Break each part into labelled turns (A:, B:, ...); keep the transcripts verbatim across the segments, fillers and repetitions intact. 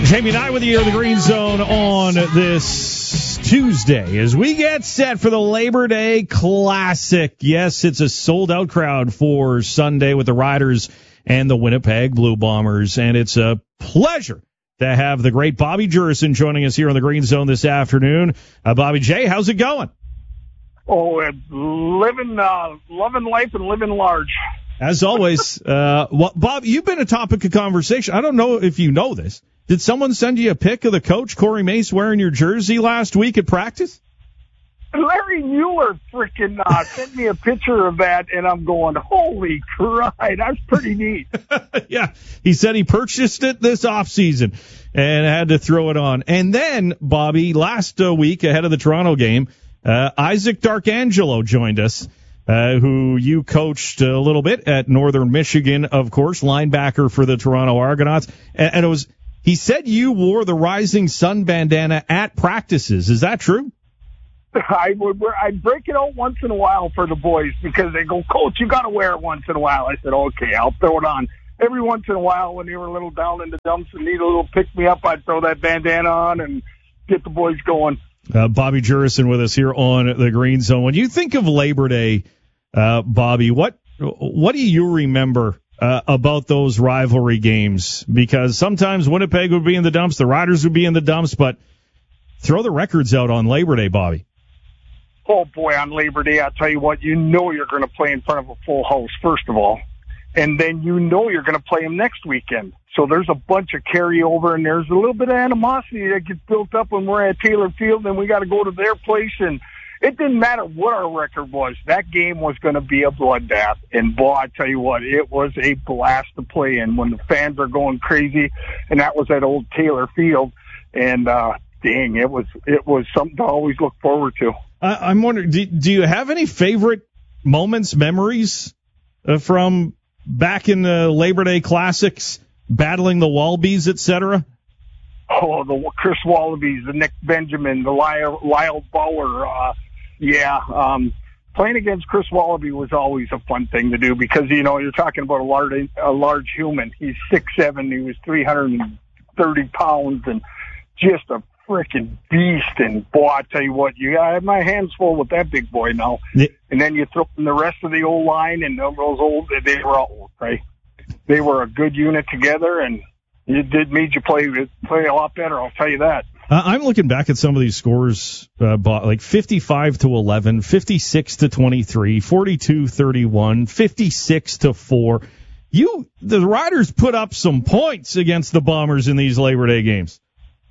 A: Jamie and I with you in the Green Zone on this Tuesday as we get set for the Labor Day Classic. Yes, it's a sold-out crowd for Sunday with the Riders and the Winnipeg Blue Bombers, and it's a pleasure to have the great Bobby Jurison joining us here on the Green Zone this afternoon. Uh, Bobby J, how's it going?
B: Oh, uh, living, uh, loving life and living large.
A: As always, uh, well, Bob, you've been a topic of conversation. I don't know if you know this. Did someone send you a pic of the coach, Corey Mace, wearing your jersey last week at practice?
B: Larry Mueller freaking uh, sent me a picture of that, and I'm going, holy crap, that's pretty neat.
A: Yeah, he said he purchased it this offseason and had to throw it on. And then, Bobby, last uh, week ahead of the Toronto game, uh, Isaac Darkangelo joined us, uh, who you coached a little bit at Northern Michigan, of course, linebacker for the Toronto Argonauts. And, and it was... He said you wore the Rising Sun bandana at practices. Is that true?
B: I would. I'd break it out once in a while for the boys because they go, Coach, you got to wear it once in a while. I said, okay, I'll throw it on. Every once in a while when they were a little down in the dumps and need a little pick-me-up, I'd throw that bandana on and get the boys going.
A: Uh, Bobby Jurison with us here on the Green Zone. When you think of Labor Day, uh, Bobby, what what do you remember Uh, about those rivalry games? Because sometimes Winnipeg would be in the dumps, the Riders would be in the dumps, but throw the records out on Labor Day, Bobby.
B: Oh, boy, on Labor Day, I'll tell you what, you know you're going to play in front of a full house, first of all, and then you know you're going to play them next weekend. So there's a bunch of carryover, and there's a little bit of animosity that gets built up when we're at Taylor Field, and we got to go to their place, and it didn't matter what our record was. That game was going to be a bloodbath. And, boy, I tell you what, it was a blast to play in when the fans are going crazy. And that was at old Taylor Field. And, uh, dang, it was it was something to always look forward to.
A: Uh, I'm wondering, do, do you have any favorite moments, memories uh, from back in the Labor Day Classics, battling the Wallabies, et cetera?
B: Oh, the Chris Wallabies, the Nick Benjamin, the Lyle, Lyle Bauer, uh, Yeah, um, playing against Chris Wallaby was always a fun thing to do because, you know, you're talking about a large, a large human. He's six seven, he was three hundred thirty pounds, and just a freaking beast. And, boy, I tell you what, you I have my hands full with that big boy now. Yeah. And then you throw in the rest of the old line, and those old, they were all, right? They were a good unit together, and it did made you play, play a lot better, I'll tell you that.
A: Uh, I'm looking back at some of these scores, uh, like fifty-five to eleven, fifty-six to twenty-three, forty-two thirty-one, fifty-six to four. You, the Riders put up some points against the Bombers in these Labor Day games.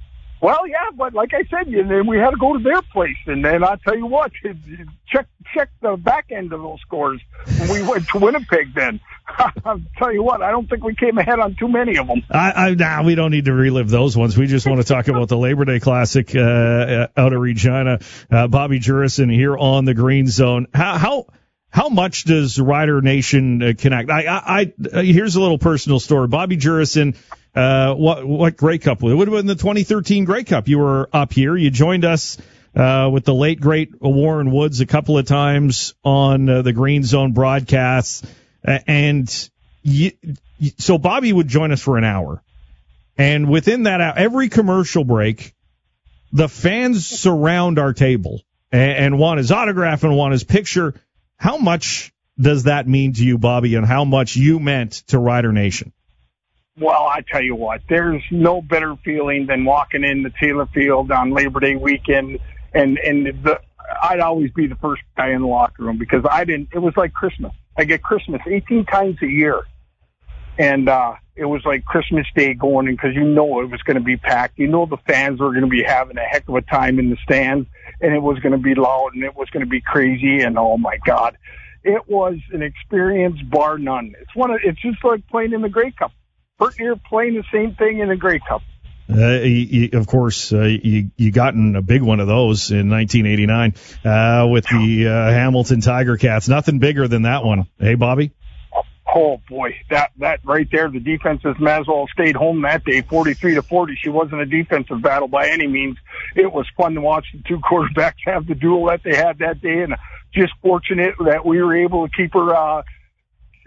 B: Well, yeah, but like I said, you know, we had to go to their place, and then I'll tell you what, check check the back end of those scores when we went to Winnipeg then. I'll tell you what, I don't think we came ahead on too many of them.
A: I, I, nah, we don't need to relive those ones. We just want to talk about the Labor Day Classic uh, out of Regina. Uh, Bobby Jurison here on the Green Zone. How how how much does Rider Nation uh, connect? I, I, I here's a little personal story. Bobby Jurison, uh, what what Grey Cup? It would have been the twenty thirteen Grey Cup. You were up here. You joined us uh, with the late great Warren Woods a couple of times on uh, the Green Zone broadcasts. Uh, and you, so Bobby would join us for an hour. And within that hour, every commercial break, the fans surround our table and, and want his autograph and want his picture. How much does that mean to you, Bobby, and how much you meant to Rider Nation?
B: Well, I tell you what, there's no better feeling than walking into Taylor Field on Labor Day weekend, and, and the, I'd always be the first guy in the locker room because I didn't, it was like Christmas. I get Christmas eighteen times a year. And, uh, it was like Christmas Day going in because you know it was going to be packed. You know the fans were going to be having a heck of a time in the stands, and it was going to be loud and it was going to be crazy. And oh my God, it was an experience bar none. It's one of, it's just like playing in the Grey Cup. You're playing the same thing in the Grey Cup.
A: Uh, you, of course, uh, you you gotten a big one of those in nineteen eighty-nine uh, with the uh, Hamilton Tiger Cats. Nothing bigger than that one. Hey, Bobby?
B: Oh, boy, that that right there, the defenses might as well stayed home that day, forty-three to forty. She wasn't a defensive battle by any means. It was fun to watch the two quarterbacks have the duel that they had that day, and just fortunate that we were able to keep her uh,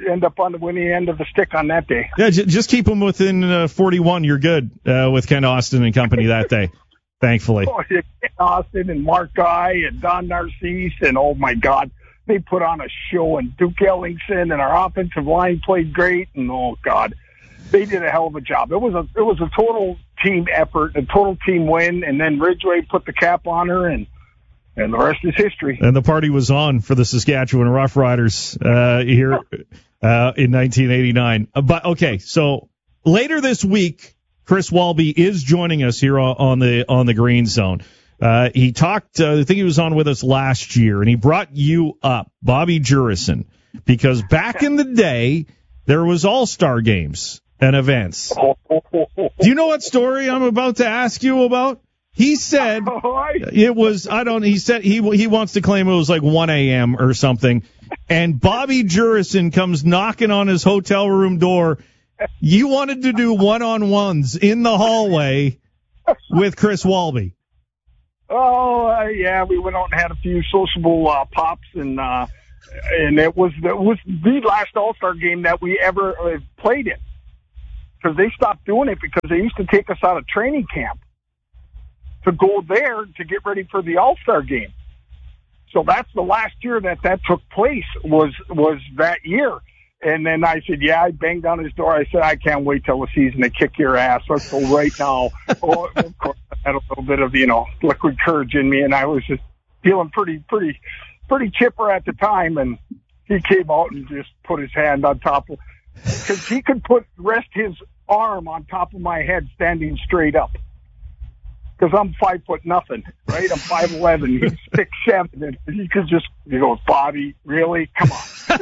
B: end up on the winning end of the stick on that day.
A: Yeah, j- just keep them within uh, forty-one. You're good uh, with Ken Austin and company that day, thankfully.
B: Oh, yeah, Ken Austin and Mark Guy and Don Narcisse, and oh my God, they put on a show. And Duke Ellingson and our offensive line played great. And oh God, they did a hell of a job. It was a it was a total team effort, a total team win. And then Ridgway put the cap on her, and and the rest is history.
A: And the party was on for the Saskatchewan Roughriders uh, here uh, in nineteen eighty-nine. Uh, but okay, so later this week, Chris Walby is joining us here on the on the Green Zone. Uh, he talked, uh, I think he was on with us last year, and he brought you up, Bobby Jurison, because back in the day, there was all-star games and events. Do you know what story I'm about to ask you about? He said it was, I don't, he said he he wants to claim it was like one a.m. or something, and Bobby Jurison comes knocking on his hotel room door. You wanted to do one-on-ones in the hallway with Chris Walby.
B: Oh, uh, yeah, we went out and had a few sociable uh, pops, and uh, and it was, it was the last All-Star game that we ever uh, played in, because they stopped doing it because they used to take us out of training camp to go there to get ready for the All-Star game. So that's the last year that that took place, was was that year. And then I said, yeah, I banged on his door. I said, I can't wait till the season to kick your ass. Let's go right now. Oh, of course, I had a little bit of, you know, liquid courage in me, and I was just feeling pretty, pretty, pretty chipper at the time. And he came out and just put his hand on top of, because he could put, rest his arm on top of my head standing straight up. Because I'm five foot nothing, right? I'm five eleven. He's six seven, and he could just, he goes, Bobby, really? Come on.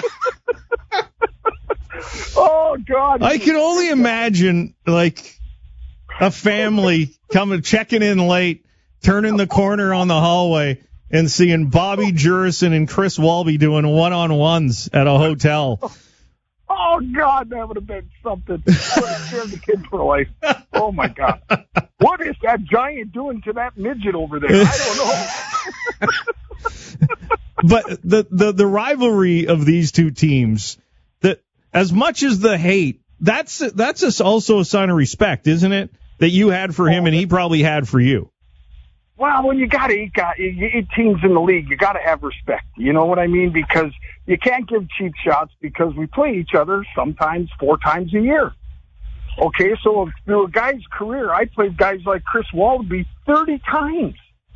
B: Oh God!
A: I can only imagine like a family coming, checking in late, turning the corner on the hallway, and seeing Bobby Jurison and Chris Walby doing one-on-ones at a hotel.
B: Oh God, that would have been something. Would have scared the kids for life. Oh my God! What is that giant doing to that midget over there? I don't know.
A: But the, the the rivalry of these two teams, that as much as the hate, that's that's also a sign of respect, isn't it? That you had for him and he probably had for you.
B: Well, when you got eight, got eight teams in the league, you got to have respect. You know what I mean? Because you can't give cheap shots, because we play each other sometimes four times a year. Okay, so through a guy's career, I played guys like Chris Walby thirty times.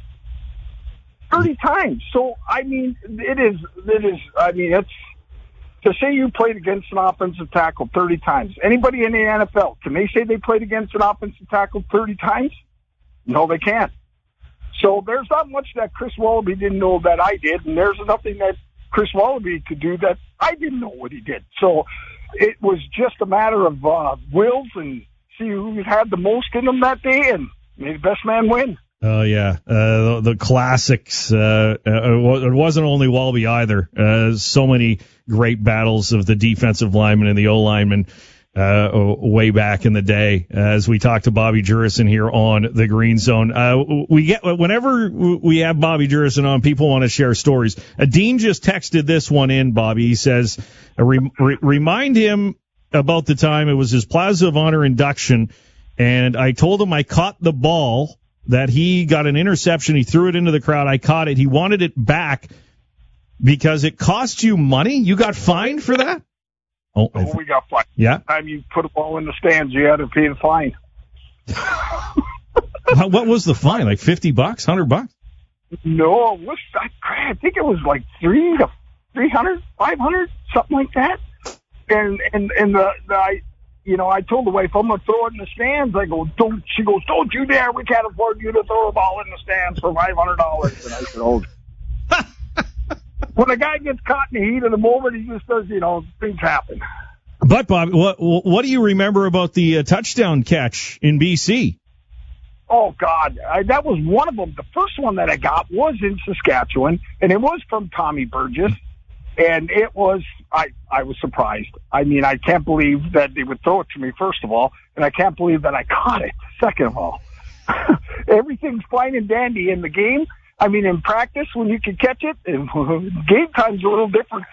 B: thirty times. So, I mean, it is, it is, I mean, it's, to say you played against an offensive tackle thirty times. Anybody in the N F L, can they say they played against an offensive tackle thirty times? No, they can't. So there's not much that Chris Wallaby didn't know that I did, and there's nothing that Chris Wallaby could do that I didn't know what he did. So it was just a matter of uh, wills and see who had the most in them that day, and may the best man win.
A: Oh, yeah. Uh, the, the classics. Uh, it wasn't only Walby either. Uh, so many great battles of the defensive linemen and the O-linemen uh, way back in the day. As we talked to Bobby Jurison here on the Green Zone. Uh, we get, whenever we have Bobby Jurison on, people want to share stories. Uh, Dean just texted this one in, Bobby. He says, uh, re- re- remind him about the time it was his Plaza of Honor induction, and I told him I caught the ball, that he got an interception. He threw it into the crowd. I caught it. He wanted it back because it cost you money. You got fined for that? Oh,
B: oh th- we got fined.
A: Yeah.
B: Every time you put a ball in the stands, you had to pay the fine.
A: What was the fine? Like fifty bucks, hundred bucks?
B: No, it was, I, I think it was like three to three hundred, five hundred, something like that. And and and the, the I. You know, I told the wife, I'm going to throw it in the stands. I go, don't, she goes, don't you dare. We can't afford you to throw a ball in the stands for five hundred dollars. And I said, oh. When a guy gets caught in the heat of the moment, he just does, you know, things happen.
A: But, Bob, what, what do you remember about the uh, touchdown catch in B C?
B: Oh, God. I, that was one of them. The first one that I got was in Saskatchewan, and it was from Tommy Burgess. And it was, I, I was surprised. I mean, I can't believe that they would throw it to me, first of all, and I can't believe that I caught it, second of all. Everything's fine and dandy in the game. I mean, in practice, when you can catch it, and game time's a little different thing.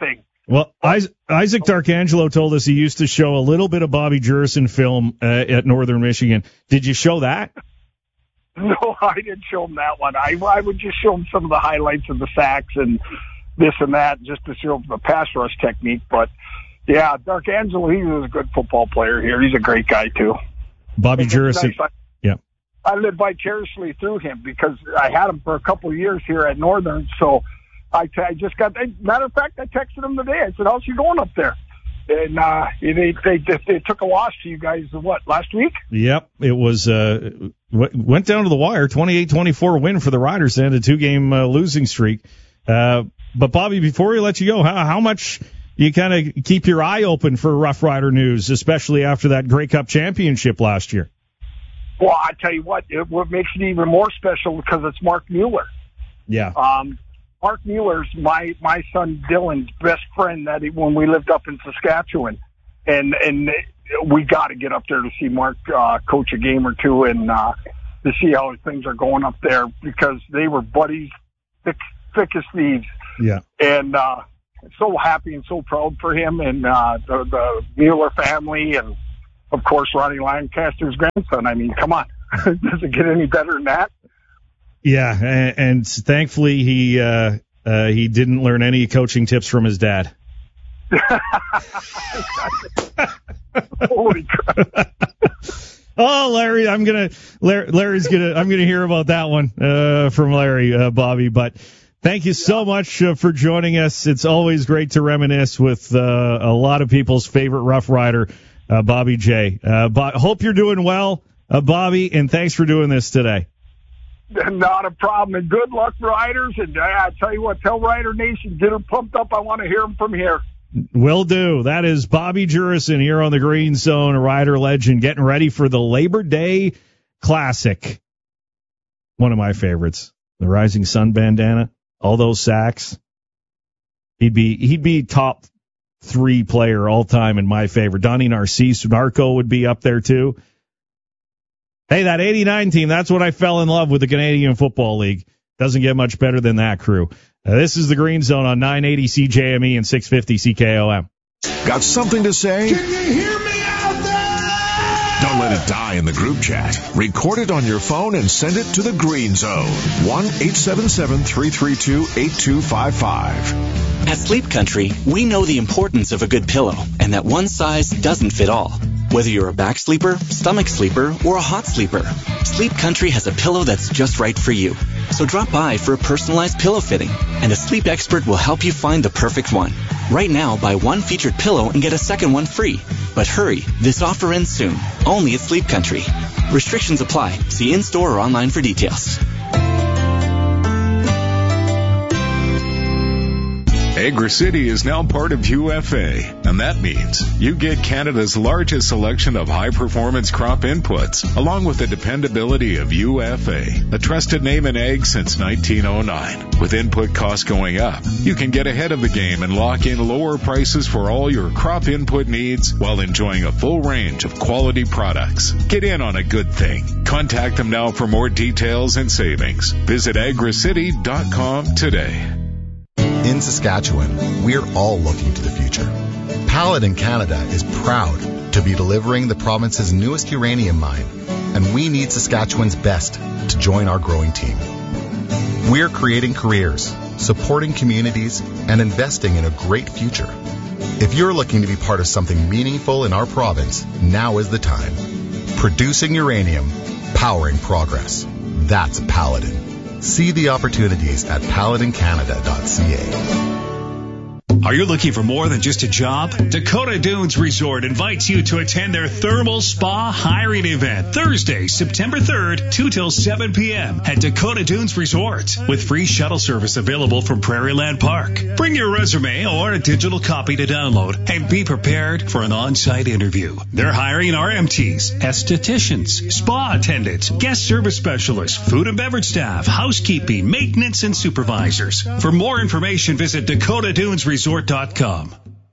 A: Well, Isaac D'Arcangelo told us he used to show a little bit of Bobby Jurison film uh, at Northern Michigan. Did you show that?
B: No, I didn't show him that one. I, I would just show him some of the highlights of the sacks and this and that, just to show him the pass rush technique. But, yeah, D'Arcangelo, he was a good football player here. He's a great guy, too.
A: Bobby Jurison. Nice. Yeah.
B: I lived vicariously through him because I had him for a couple of years here at Northern, so I, t- I just got, matter of fact, I texted him today. I said, how's you going up there? And uh, they, they, they, they took a loss to you guys, what, last week?
A: Yep. It was, uh, went down to the wire, twenty-eight twenty-four win for the Riders to end a two-game uh, losing streak. Uh, but, Bobby, before we let you go, how, how much you kind of keep your eye open for Rough Rider news, especially after that Grey Cup championship last year?
B: Well, I tell you what, it, what makes it even more special because it's Mark Mueller.
A: Yeah.
B: Um, Mark Mueller's my, my son Dylan's best friend that he, when we lived up in Saskatchewan. And, and we got to get up there to see Mark, uh, coach a game or two and, uh, to see how things are going up there because they were buddies, thick, thick as thieves.
A: Yeah.
B: And, uh, so happy and so proud for him and, uh, the, the Mueller family and, of course, Ronnie Lancaster's grandson. I mean, come on. Does it get any better than that?
A: Yeah, and, and thankfully he uh, uh, he didn't learn any coaching tips from his dad.
B: Holy crap!
A: Oh, Larry, I'm gonna Larry, Larry's gonna I'm gonna hear about that one uh, from Larry, uh, Bobby. But thank you so much uh, for joining us. It's always great to reminisce with uh, a lot of people's favorite Rough Rider, uh, Bobby J. Uh, Bo- hope you're doing well, uh, Bobby, and thanks for doing this today.
B: Not a problem, and good luck, Riders. And uh, I tell you what, tell Rider Nation, get them pumped up. I want to hear them from here.
A: Will do. That is Bobby Jurison here on the Green Zone, a Rider legend, getting ready for the Labor Day Classic. One of my favorites, the Rising Sun bandana, all those sacks. He'd be he'd be top three player all time in my favor. Donnie Narcisse, Narco would be up there too. Hey, that eighty-nine team, that's when I fell in love with the Canadian Football League. Doesn't get much better than that crew. Uh, this is the Green Zone on nine eighty C J M E and six fifty C K O M.
C: Got something to say?
D: Can you hear me out there?
C: Don't let it die in the group chat. Record it on your phone and send it to the Green Zone. one eight seven seven, three three two, eight two five five.
E: At Sleep Country, we know the importance of a good pillow and that one size doesn't fit all. Whether you're a back sleeper, stomach sleeper, or a hot sleeper, Sleep Country has a pillow that's just right for you. So drop by for a personalized pillow fitting, and a sleep expert will help you find the perfect one. Right now, buy one featured pillow and get a second one free. But hurry, this offer ends soon, only at Sleep Country. Restrictions apply. See in-store or online for details.
F: AgriCity is now part of U F A, and that means you get Canada's largest selection of high-performance crop inputs, along with the dependability of U F A, a trusted name in ag since nineteen oh nine. With input costs going up, you can get ahead of the game and lock in lower prices for all your crop input needs while enjoying a full range of quality products. Get in on a good thing. Contact them now for more details and savings. Visit agri city dot com today.
G: In Saskatchewan, we're all looking to the future. Paladin Canada is proud to be delivering the province's newest uranium mine, and we need Saskatchewan's best to join our growing team. We're creating careers, supporting communities, and investing in a great future. If you're looking to be part of something meaningful in our province, now is the time. Producing uranium, powering progress. That's Paladin. See the opportunities at paladin canada dot c a.
H: Are you looking for more than just a job? Dakota Dunes Resort invites you to attend their Thermal Spa Hiring Event Thursday, September third, two till seven p.m. at Dakota Dunes Resort, with free shuttle service available from Prairieland Park. Bring your resume or a digital copy to download and be prepared for an on-site interview. They're hiring R M Ts, estheticians, spa attendants, guest service specialists, food and beverage staff, housekeeping, maintenance, and supervisors. For more information, visit Dakota Dunes Resort dot com.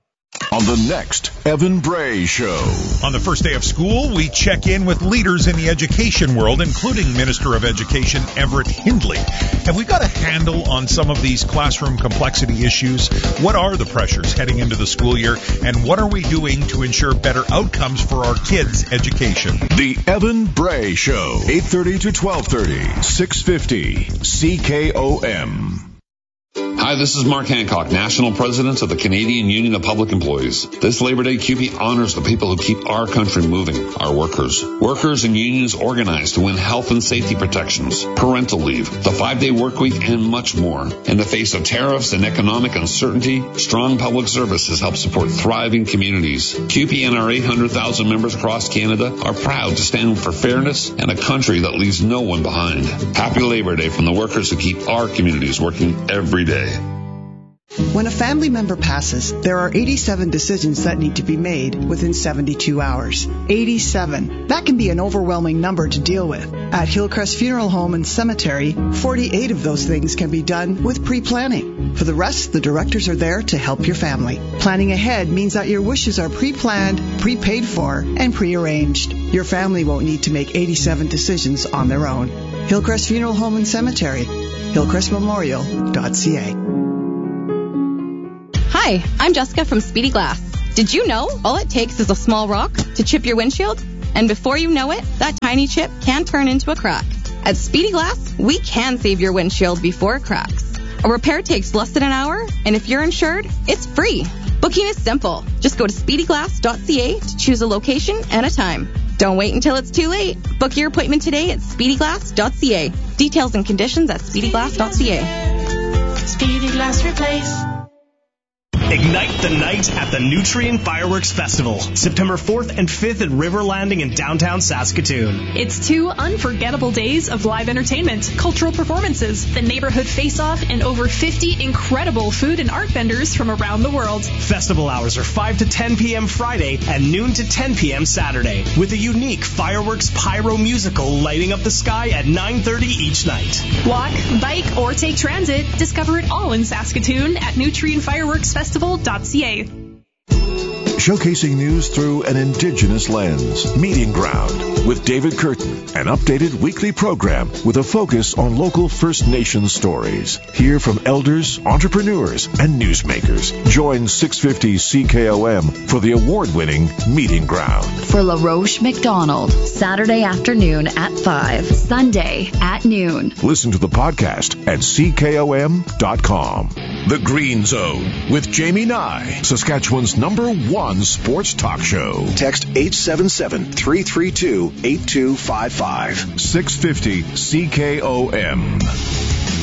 C: on the next Evan Bray Show.
I: On the first day of school, we check in with leaders in the education world, including Minister of Education Everett Hindley. Have we got a handle on some of these classroom complexity issues? What are the pressures heading into the school year, and what are we doing to ensure better outcomes for our kids' education?
C: The Evan Bray Show, eight thirty to twelve thirty, six fifty C K O M.
J: Hi, this is Mark Hancock, National President of the Canadian Union of Public Employees. This Labor Day, C U P E honors the people who keep our country moving, our workers. Workers and unions organized to win health and safety protections, parental leave, the five-day work week, and much more. In the face of tariffs and economic uncertainty, strong public service has helped support thriving communities. C U P E and our eight hundred thousand members across Canada are proud to stand for fairness and a country that leaves no one behind. Happy Labor Day from the workers who keep our communities working every day.
K: When a family member passes, there are eighty-seven decisions that need to be made within seventy-two hours. eighty-seven. That can be an overwhelming number to deal with. At Hillcrest Funeral Home and Cemetery, forty-eight of those things can be done with pre-planning. For the rest, the directors are there to help your family. Planning ahead means that your wishes are pre-planned, prepaid for, and pre-arranged. Your family won't need to make eighty-seven decisions on their own. Hillcrest Funeral Home and Cemetery, hillcrest memorial dot c a.
L: Hi, I'm Jessica from Speedy Glass. Did you know all it takes is a small rock to chip your windshield? And before you know it, that tiny chip can turn into a crack. At Speedy Glass, we can save your windshield before it cracks. A repair takes less than an hour, and if you're insured, it's free. Booking is simple. Just go to speedy glass dot c a to choose a location and a time. Don't wait until it's too late. Book your appointment today at speedy glass dot c a. Details and conditions at speedy glass dot c a.
M: Speedy Glass Replace.
N: Ignite the night at the Nutrien Fireworks Festival, September fourth and fifth at River Landing in downtown Saskatoon.
O: It's two unforgettable days of live entertainment, cultural performances, the neighborhood face-off, and over fifty incredible food and art vendors from around the world.
N: Festival hours are five to ten p.m. Friday and noon to ten p.m. Saturday, with a unique fireworks pyro musical lighting up the sky at nine thirty each night.
O: Walk, bike, or take transit. Discover it all in Saskatoon at Nutrien Fireworks Festival.
C: Showcasing news through an Indigenous lens. Meeting Ground with David Curtin, an updated weekly program with a focus on local First Nations stories. Hear from elders, entrepreneurs, and newsmakers. Join six fifty C K O M for the award-winning Meeting Ground.
P: For LaRoche McDonald, Saturday afternoon at five, Sunday at noon.
C: Listen to the podcast at c k o m dot com. The Green Zone with Jamie Nye, Saskatchewan's number one sports talk show.
Q: Text eight seven seven, three three two, eight two five five.
C: six fifty C K O M.